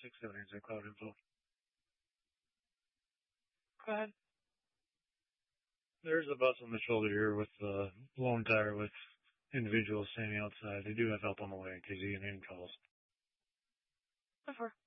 678 cloud info. Go ahead. There's a bus on the shoulder here with a blown tire with individuals standing outside. They do have help on the way in case you get any calls. 10-4.